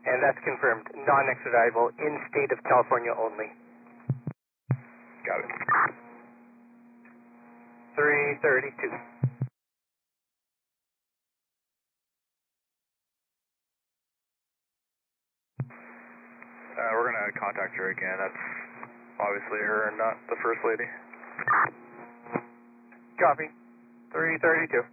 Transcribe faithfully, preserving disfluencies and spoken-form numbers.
And that's confirmed, non-extraditable, in state of California only. Got it. three thirty-two. Uh, we're going to contact her again. That's obviously her and not the First Lady. Copy. three thirty-two.